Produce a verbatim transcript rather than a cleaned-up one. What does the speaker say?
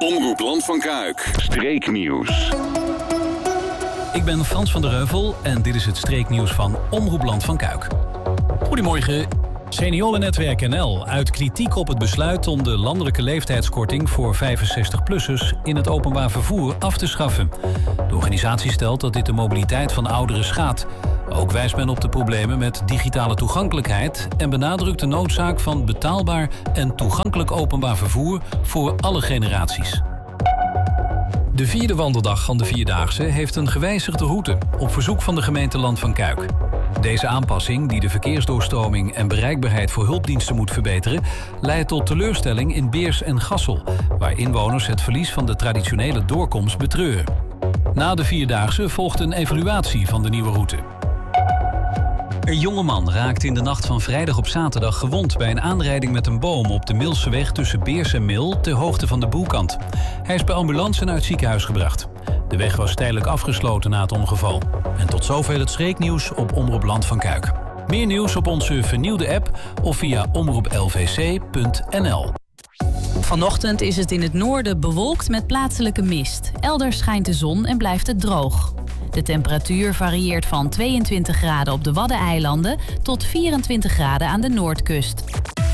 Omroep Land van Kuik. Streeknieuws. Ik ben Frans van der Heuvel en dit is het streeknieuws van Omroep Land van Kuik. Goedemorgen. Seniorennetwerk N L uit kritiek op het besluit om de landelijke leeftijdskorting voor vijfenzestig-plussers in het openbaar vervoer af te schaffen. De organisatie stelt dat dit de mobiliteit van ouderen schaadt. Ook wijst men op de problemen met digitale toegankelijkheid en benadrukt de noodzaak van betaalbaar en toegankelijk openbaar vervoer voor alle generaties. De vierde wandeldag van de Vierdaagse heeft een gewijzigde route op verzoek van de gemeente Land van Kuik. Deze aanpassing, die de verkeersdoorstroming en bereikbaarheid voor hulpdiensten moet verbeteren, leidt tot teleurstelling in Beers en Gassel, waar inwoners het verlies van de traditionele doorkomst betreuren. Na de Vierdaagse volgt een evaluatie van de nieuwe route. Een jongeman raakte in de nacht van vrijdag op zaterdag gewond bij een aanrijding met een boom op de Milseweg tussen Beers en Mil ter hoogte van de Boelkant. Hij is per ambulance naar het ziekenhuis gebracht. De weg was tijdelijk afgesloten na het ongeval. En tot zover het streeknieuws op Omroep Land van Kuik. Meer nieuws op onze vernieuwde app of via omroep l v c punt n l. Vanochtend is het in het noorden bewolkt met plaatselijke mist. Elders schijnt de zon en blijft het droog. De temperatuur varieert van tweeëntwintig graden op de Waddeneilanden tot vierentwintig graden aan de Noordkust.